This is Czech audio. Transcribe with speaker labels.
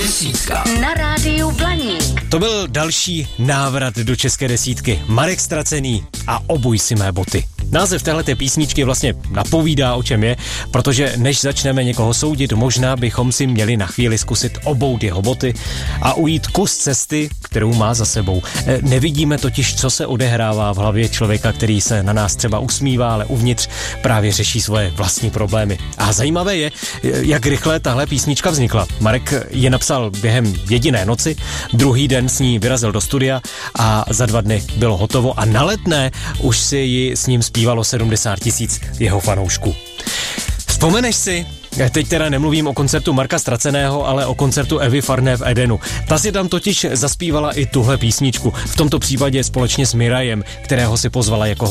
Speaker 1: desítka
Speaker 2: na rádiu Blaník.
Speaker 3: To byl další návrat do české desítky. Marek Ztracený a Obuj si mé boty. Název téhleté písničky vlastně napovídá, o čem je, protože než začneme někoho soudit, možná bychom si měli na chvíli zkusit obout jeho boty a ujít kus cesty, kterou má za sebou. Nevidíme totiž, co se odehrává v hlavě člověka, který se na nás třeba usmívá, ale uvnitř právě řeší svoje vlastní problémy. A zajímavé je, jak rychle tahle písnička vznikla. Marek je napsal během jediné noci, druhý den s ní vyrazil do studia a za 2 dny bylo hotovo a na Letné už si ji s ním zpívalo 70 000 jeho fanoušků. Vzpomeneš si? Teď teda nemluvím o koncertu Marka Ztraceného, ale o koncertu Evy Farné v Edenu. Ta si tam totiž zaspívala i tuhle písničku, v tomto případě společně s Mirajem, kterého si pozvala jako